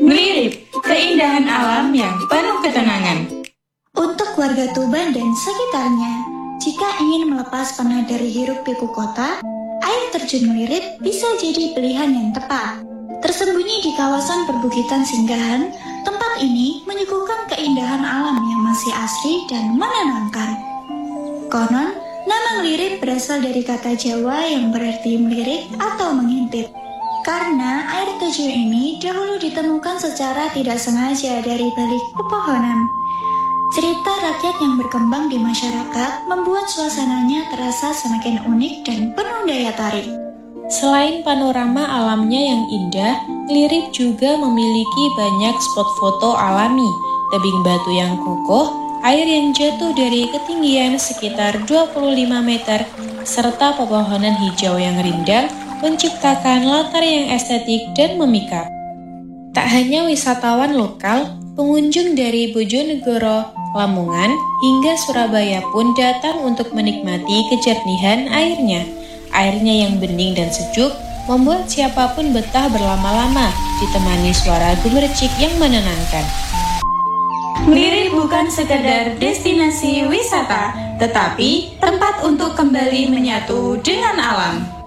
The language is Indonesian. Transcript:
Ngelirip, keindahan alam yang penuh ketenangan. Untuk warga Tuban dan sekitarnya, jika ingin melepas penat dari hiruk-pikuk kota, air terjun Ngelirip bisa jadi pilihan yang tepat. Tersembunyi di kawasan perbukitan singgahan, tempat ini menyuguhkan keindahan alam yang masih asri dan menenangkan. Konon, nama Ngelirip berasal dari kata Jawa yang berarti melirik atau mengintip. Karena air terjun ini dahulu ditemukan secara tidak sengaja dari balik pepohonan. Cerita rakyat yang berkembang di masyarakat membuat suasananya terasa semakin unik dan penuh daya tarik. Selain panorama alamnya yang indah, Ngelirip juga memiliki banyak spot foto alami, tebing batu yang kukuh, air yang jatuh dari ketinggian sekitar 25 meter, serta pepohonan hijau yang rindang menciptakan latar yang estetik dan memikat. Tak hanya wisatawan lokal, pengunjung dari Bojonegoro, Lamongan, hingga Surabaya pun datang untuk menikmati kejernihan airnya. Airnya yang bening dan sejuk membuat siapapun betah berlama-lama, ditemani suara gemericik yang menenangkan. Ngelirip bukan sekedar destinasi wisata, tetapi tempat untuk kembali menyatu dengan alam.